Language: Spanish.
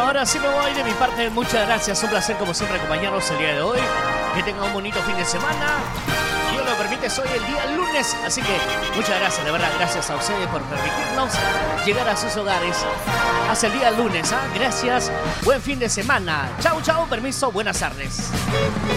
ahora sí me voy de mi parte. Muchas gracias, un placer como siempre acompañarnos el día de hoy. Que tengan un bonito fin de semana. Dios lo permite, soy el día lunes. Así que muchas gracias, de verdad, gracias a ustedes por permitirnos llegar a sus hogares hasta el día lunes. Gracias, buen fin de semana. Chau, chau, permiso, buenas tardes.